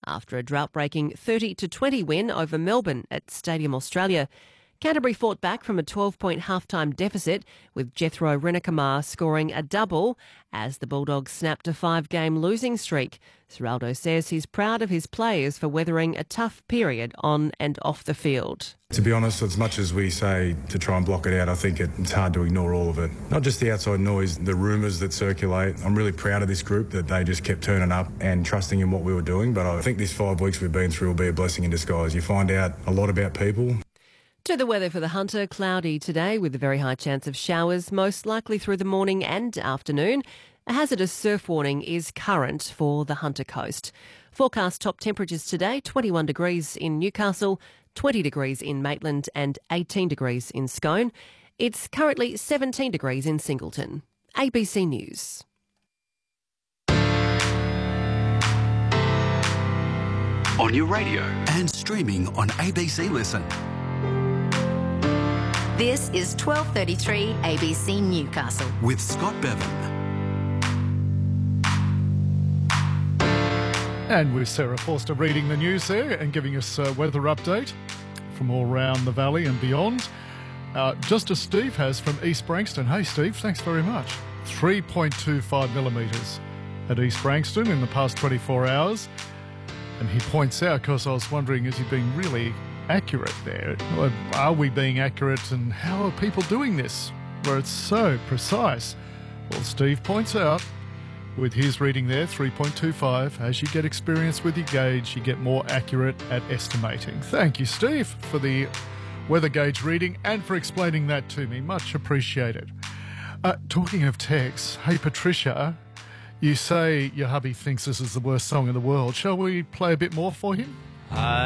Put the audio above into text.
after a drought-breaking 30-20 win over Melbourne at Stadium Australia. Canterbury fought back from a 12-point halftime deficit, with Jethro Renikamar scoring a double as the Bulldogs snapped a 5-game losing streak. Ciraldo says he's proud of his players for weathering a tough period on and off the field. To be honest, as much as we say to try and block it out, I think it's hard to ignore all of it. Not just the outside noise, the rumours that circulate. I'm really proud of this group that they just kept turning up and trusting in what we were doing. But I think these 5 weeks we've been through will be a blessing in disguise. You find out a lot about people. To the weather for the Hunter, cloudy today with a very high chance of showers, most likely through the morning and afternoon. A hazardous surf warning is current for the Hunter coast. Forecast top temperatures today, 21 degrees in Newcastle, 20 degrees in Maitland and 18 degrees in Scone. It's currently 17 degrees in Singleton. ABC News. On your radio and streaming on ABC Listen. This is 12:33 ABC Newcastle. With Scott Bevan. And with Sarah Forster reading the news there and giving us a weather update from all around the valley and beyond. Just as Steve has from East Branxton. Hey, Steve, thanks very much. 3.25 millimetres at East Branxton in the past 24 hours. And he points out, because I was wondering, is he being really accurate there? Or are we being accurate, and how are people doing this where it's so precise? Well, Steve points out with his reading there, 3.25, as you get experience with your gauge, you get more accurate at estimating. Thank you, Steve, for the weather gauge reading and for explaining that to me. Much appreciated. Talking of texts, hey, Patricia, you say your hubby thinks this is the worst song in the world. Shall we play a bit more for him?